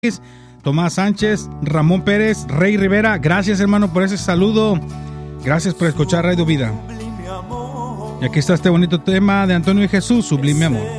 Tomás Sánchez, Ramón Pérez, Rey Rivera, gracias hermano por ese saludo. Gracias por escuchar Radio Vida. Y aquí está este bonito tema de Antonio y Jesús, Sublime Amor.